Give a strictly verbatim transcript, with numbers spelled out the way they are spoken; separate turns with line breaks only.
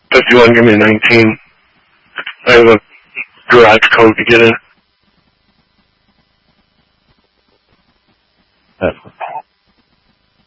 fifty-one, give me a nineteen. I have a garage code to get in.
That's